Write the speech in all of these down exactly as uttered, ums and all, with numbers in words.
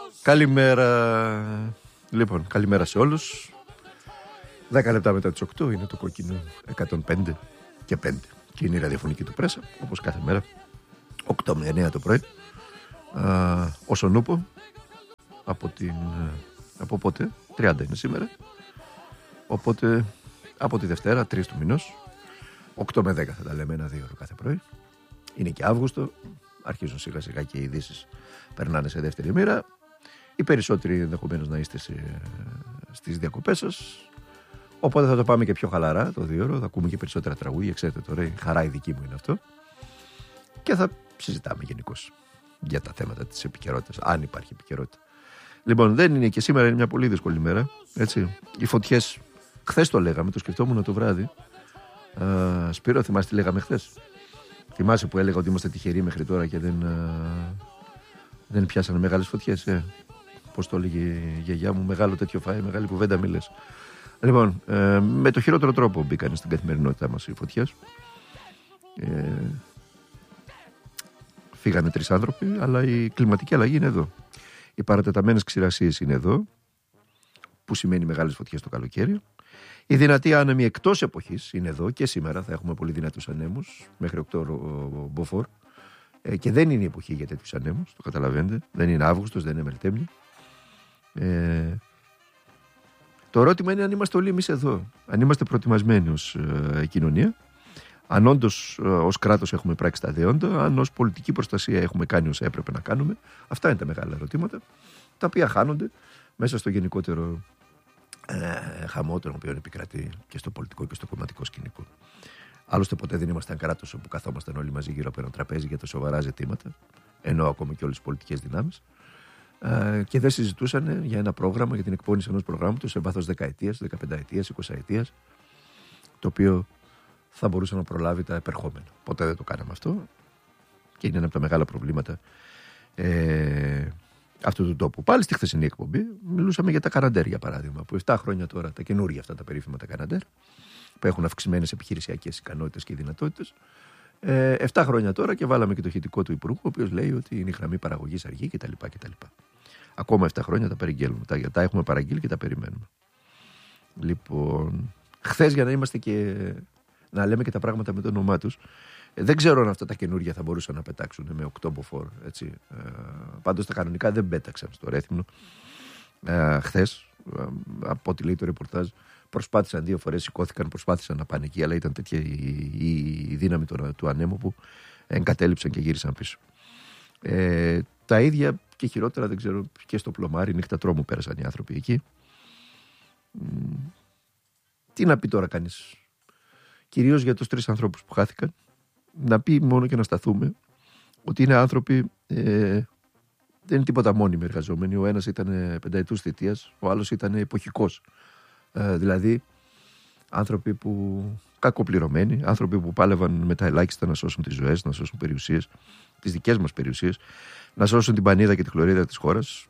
Καλημέρα. Λοιπόν, καλημέρα σε όλους. Δέκα λεπτά μετά τις οκτώ είναι το κόκκινο εκατόν πέντε και πέντε. Και είναι η ραδιοφωνική του Πρέσα, όπως κάθε μέρα, οκτώ με εννέα το πρωί. Α, όσον ούπο, από την... Από πότε, τριάντα είναι σήμερα. Οπότε, από τη Δευτέρα, τρεις του μηνός, οκτώ με δέκα θα τα λέμε, ένα δύο ώρο κάθε πρωί. Είναι και Αύγουστο, αρχίζουν σιγά σιγά και οι ειδήσεις περνάνε σε δεύτερη μοίρα. Οι περισσότεροι ενδεχομένως να είστε σε, στις διακοπές σας. Οπότε θα το πάμε και πιο χαλαρά το δύο ώρο. Θα ακούμε και περισσότερα τραγούδια. Ξέρετε τώρα, η χαρά η δική μου είναι αυτό. Και θα συζητάμε γενικώς για τα θέματα της επικαιρότητας, αν υπάρχει επικαιρότητα. Λοιπόν, δεν είναι και σήμερα, είναι μια πολύ δύσκολη μέρα. Έτσι. Οι φωτιές, χθες το λέγαμε, το σκεφτόμουν το βράδυ. Α, Σπύρο, θυμάσαι τι λέγαμε χθες? Θυμάσαι που έλεγα ότι είμαστε τυχεροί μέχρι τώρα και δεν, α, δεν πιάσανε μεγάλες φωτιές? Ε? Πώς το έλεγε η γιαγιά μου, μεγάλο τέτοιο φάει, μεγάλη κουβέντα μη λες. Λοιπόν, ε, με το χειρότερο τρόπο μπήκαν στην καθημερινότητά μας οι φωτιές. Ε, φύγανε τρεις άνθρωποι, αλλά η κλιματική αλλαγή είναι εδώ. Οι παρατεταμένες ξηρασίες είναι εδώ, που σημαίνει μεγάλες φωτιές το καλοκαίρι. Οι δυνατοί άνεμοι εκτός εποχής είναι εδώ και σήμερα θα έχουμε πολύ δυνατούς ανέμους, μέχρι οκτώ μποφόρ. Ε, και δεν είναι η εποχή για τέτοιους ανέμους, το καταλαβαίνετε. Δεν είναι Αύγουστος, δεν είναι Μελτέμνη. Ε, το ερώτημα είναι αν είμαστε όλοι εμείς εδώ, αν είμαστε προετοιμασμένοι ως ε, κοινωνία, αν όντως ε, ως κράτος έχουμε πράξει τα δέοντα, αν ως πολιτική προστασία έχουμε κάνει όσα έπρεπε να κάνουμε. Αυτά είναι τα μεγάλα ερωτήματα, τα οποία χάνονται μέσα στο γενικότερο ε, χαμό τον οποίο επικρατεί και στο πολιτικό και στο κομματικό σκηνικό. Άλλωστε, ποτέ δεν ήμασταν κράτος όπου καθόμασταν όλοι μαζί γύρω από ένα τραπέζι για τα σοβαρά ζητήματα, ενώ ακόμα και όλες τις πολιτικές δυνάμεις. Και δεν συζητούσαν για ένα πρόγραμμα, για την εκπόνηση ενός προγράμματος σε βάθος δεκαετίας, δεκαπενταετίας, εικοσαετίας, το οποίο θα μπορούσε να προλάβει τα επερχόμενα. Ποτέ δεν το κάναμε αυτό και είναι ένα από τα μεγάλα προβλήματα ε, αυτού του τόπου. Πάλι στη χθεσινή εκπομπή μιλούσαμε για τα Καναντέρ, για παράδειγμα, που επτά χρόνια τώρα, τα καινούργια αυτά τα περίφημα τα Καναντέρ, που έχουν αυξημένες επιχειρησιακές ικανότητες και δυνατότητες. Ε, επτά χρόνια τώρα και βάλαμε και το ηχητικό του Υπουργού, ο οποίος λέει ότι είναι η γραμμή παραγωγής αργή κτλ. κτλ. Ακόμα επτά χρόνια τα παραγγέλνουμε. Τα, τα έχουμε παραγγείλει και τα περιμένουμε. Λοιπόν, χθες, για να είμαστε και να λέμε και τα πράγματα με το όνομά τους, ε, δεν ξέρω αν αυτά τα καινούργια θα μπορούσαν να πετάξουν με οκτώ μποφόρ. Ε, πάντως τα κανονικά δεν πέταξαν στο Ρέθυμνο. Ε, χθες, ε, από ό,τι λέει το ρεπορτάζ, προσπάθησαν δύο φορές, σηκώθηκαν, προσπάθησαν να πάνε εκεί, αλλά ήταν τέτοια η, η, η δύναμη του, του ανέμου που εγκατέλειψαν και γύρισαν πίσω. Ε, τα ίδια και χειρότερα, δεν ξέρω, και στο Πλωμάρι, νύχτα τρόμου πέρασαν οι άνθρωποι εκεί. Μ, τι να πει τώρα κανείς? Κυρίως για τους τρεις ανθρώπους που χάθηκαν, να πει μόνο και να σταθούμε ότι είναι άνθρωποι, ε, δεν είναι τίποτα μόνιμοι εργαζόμενοι. Ο ένας ήταν πενταετούς θητείας, ο άλλος ήταν εποχικός. Ε, δηλαδή άνθρωποι που κακοπληρωμένοι, άνθρωποι που πάλευαν με τα ελάχιστα να σώσουν τις ζωές, να σώσουν περιουσίες, τις δικές μας περιουσίες, να σώσουν την πανίδα και τη χλωρίδα της χώρας.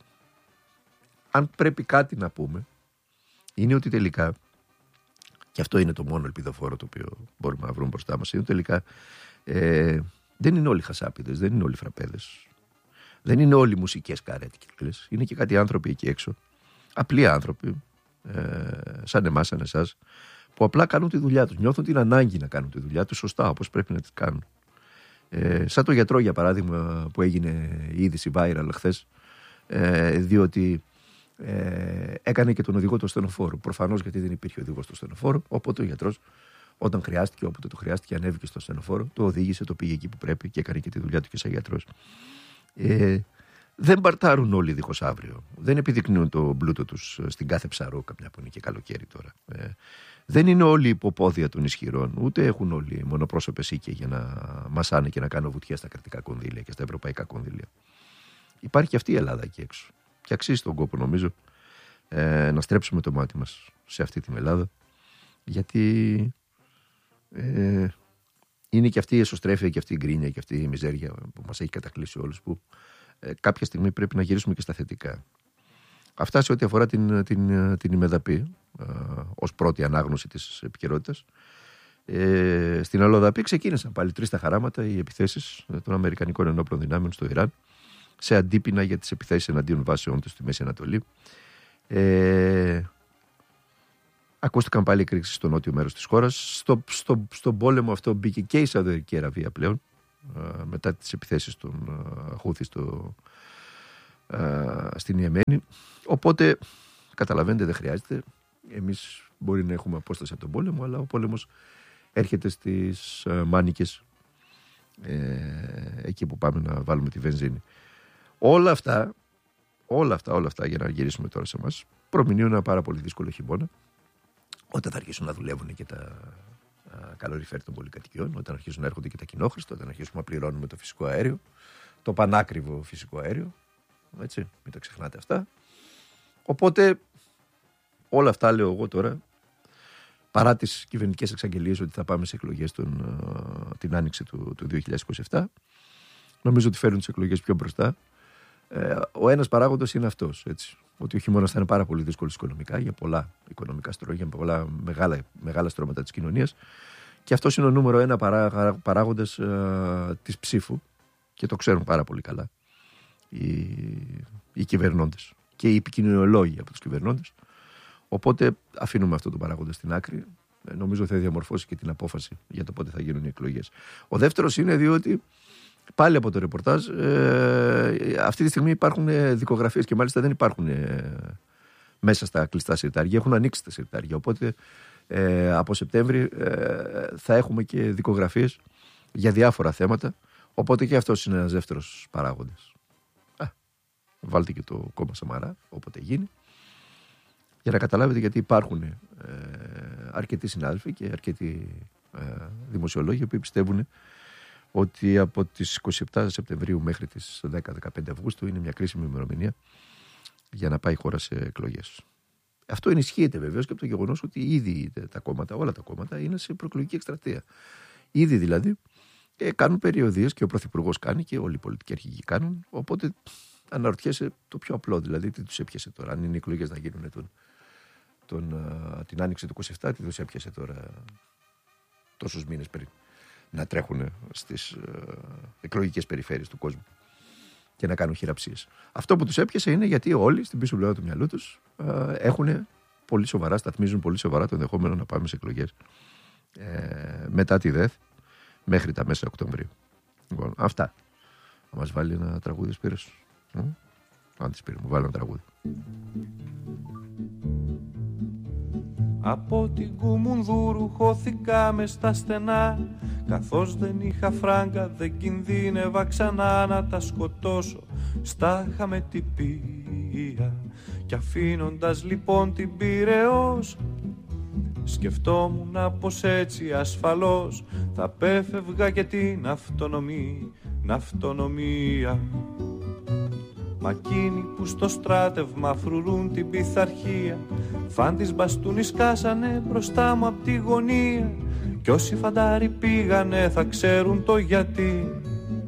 Αν πρέπει κάτι να πούμε, είναι ότι τελικά, και αυτό είναι το μόνο ελπιδοφόρο το οποίο μπορούμε να βρούμε μπροστά μας, είναι τελικά ε, δεν είναι όλοι χασάπιδες, δεν είναι όλοι φραπέδες, δεν είναι όλοι μουσικές καρέτικες, είναι και κάτι άνθρωποι εκεί έξω, απλοί άνθρωποι, Ε, σαν εμάς, σαν εσάς, που απλά κάνουν τη δουλειά τους. Νιώθουν την ανάγκη να κάνουν τη δουλειά τους σωστά, όπως πρέπει να τη κάνουν. Ε, σαν το γιατρό, για παράδειγμα, που έγινε η είδηση viral χθες, ε, διότι ε, έκανε και τον οδηγό του ασθενοφόρου. Προφανώς γιατί δεν υπήρχε οδηγός του ασθενοφόρου. Οπότε ο γιατρός, όταν χρειάστηκε, όποτε το χρειάστηκε, ανέβηκε στο ασθενοφόρο, το οδήγησε, το πήγε εκεί που πρέπει και έκανε και τη δουλειά του και σαν γιατρός. Ε, Δεν μπαρτάρουν όλοι δίχως αύριο. Δεν επιδεικνύουν το μπλούτο τους στην κάθε ψαρόκα, μια που είναι και καλοκαίρι τώρα. Ε, δεν είναι όλοι υποπόδια των ισχυρών, ούτε έχουν όλοι μονοπρόσωπες οίκια για να μασάνε και να κάνουν βουτιά στα κρατικά κονδύλια και στα ευρωπαϊκά κονδύλια. Υπάρχει και αυτή η Ελλάδα εκεί έξω. Και αξίζει τον κόπο, νομίζω, ε, να στρέψουμε το μάτι μας σε αυτή την Ελλάδα, γιατί ε, είναι και αυτή η εσωστρέφεια και αυτή η γκρίνια και αυτή η μιζέρια που μας έχει κατακλείσει όλους, που ε, κάποια στιγμή πρέπει να γυρίσουμε και στα θετικά. Αυτά σε ό,τι αφορά την, την, την ημεδαπή ε, ως πρώτη ανάγνωση της επικαιρότητας. Ε, στην Αλλοδαπή ξεκίνησαν πάλι τρεις τα χαράματα οι επιθέσεις των Αμερικανικών ενόπλων δυνάμεων στο Ιράν. σε αντίπεινα για τις επιθέσεις εναντίον βάσεων τους στη Μέση Ανατολή. Ε, ακούστηκαν πάλι εκρήξεις στο νότιο μέρος της χώρας. Στο, στο, στον πόλεμο αυτό μπήκε και η Σαουδική Αραβία πλέον, ε, μετά τις επιθέσεις των ε, Χούθη στο, ε, στην Ιεμένη. Οπότε καταλαβαίνετε, δεν χρειάζεται. Εμείς μπορεί να έχουμε απόσταση από τον πόλεμο, αλλά ο πόλεμος έρχεται στις ε, μάνικες, ε, εκεί που πάμε να βάλουμε τη βενζίνη. Όλα αυτά, όλα αυτά, όλα αυτά, για να γυρίσουμε τώρα σε εμάς, προμηνύουν ένα πάρα πολύ δύσκολο χειμώνα, όταν θα αρχίσουν να δουλεύουν και τα καλοριφέρ των πολυκατοικιών, όταν αρχίσουν να έρχονται και τα κοινόχρηστα, όταν αρχίσουμε να πληρώνουμε το φυσικό αέριο, το πανάκριβο φυσικό αέριο. Έτσι, μην τα ξεχνάτε αυτά. Οπότε, όλα αυτά λέω εγώ τώρα, παρά τις κυβερνητικές εξαγγελίες ότι θα πάμε σε εκλογές τον, την άνοιξη του, του δύο χιλιάδες είκοσι επτά, νομίζω ότι φέρνουν τις εκλογές πιο μπροστά. Ε, ο ένας παράγοντας είναι αυτός, έτσι, ότι ο χειμώνας θα είναι πάρα πολύ δύσκολος οικονομικά, για πολλά οικονομικά στρώγια, για πολλά μεγάλα, μεγάλα στρώματα της κοινωνίας, και αυτός είναι ο νούμερο ένα παρά, παράγοντας ε, της ψήφου, και το ξέρουν πάρα πολύ καλά οι, οι κυβερνώντες και οι επικοινωνιολόγοι από τους κυβερνώντες. Οπότε αφήνουμε αυτό το παράγοντα στην άκρη. Ε, νομίζω θα διαμορφώσει και την απόφαση για το πότε θα γίνουν οι εκλογές. Ο δεύτερος είναι διότι, πάλι από το ρεπορτάζ, ε, αυτή τη στιγμή υπάρχουν δικογραφίες, και μάλιστα δεν υπάρχουν ε, μέσα στα κλειστά συρτάρια. Έχουν ανοίξει τα συρτάρια. Οπότε ε, από Σεπτέμβρη ε, θα έχουμε και δικογραφίες για διάφορα θέματα. Οπότε και αυτός είναι ένας δεύτερος παράγοντας. Α, βάλτε και το κόμμα Σαμαρά, όποτε γίνει, για να καταλάβετε γιατί υπάρχουν ε, αρκετοί συνάδελφοι και αρκετοί ε, δημοσιολόγοι που πιστεύουν ότι από τις είκοσι επτά Σεπτεμβρίου μέχρι τις δέκα με δεκαπέντε Αυγούστου είναι μια κρίσιμη ημερομηνία για να πάει η χώρα σε εκλογές. Αυτό ενισχύεται βεβαίως και από το γεγονός ότι ήδη τα κόμματα, όλα τα κόμματα, είναι σε προεκλογική εκστρατεία. Ήδη δηλαδή ε, κάνουν περιοδίες, και ο Πρωθυπουργός κάνει και όλοι οι πολιτικοί αρχηγοί κάνουν. Οπότε αναρωτιέσαι το πιο απλό, δηλαδή τι τους έπιασε τώρα, αν είναι οι εκλογές να γίνουν τον, τον, α, την άνοιξη του είκοσι επτά, τι τους έπιασε τώρα τόσους μήνες πριν να τρέχουν στις ε, εκλογικές περιφέρειες του κόσμου και να κάνουν χειραψίες. Αυτό που τους έπιασε είναι γιατί όλοι στην πίσω πλευρά του μυαλού τους ε, έχουν πολύ σοβαρά, σταθμίζουν πολύ σοβαρά το ενδεχόμενο να πάμε σε εκλογές ε, μετά τη ΔΕΘ μέχρι τα μέσα Οκτωβρίου. Λοιπόν, αυτά. Θα μας βάλει ένα τραγούδι Σπύρος. Αν τη Σπύρο μου βάλει ένα τραγούδι. Από την Κουμουνδούρου χώθηκα μες στα στενά, καθώς δεν είχα φράγκα δεν κινδύνευα ξανά να τα σκοτώσω. Στάχα με την πία κι αφήνοντας λοιπόν την Πειραιώς, σκεφτόμουν πως έτσι ασφαλώς θα πέφευγα και την αυτονομία, αυτονομία. Μα εκείνοι που στο στράτευμα φρουρούν την πειθαρχία, φαν τις μπαστούνι σκάσανε μπροστά μου απ' τη γωνία, κι όσοι φαντάροι πήγανε θα ξέρουν το γιατί.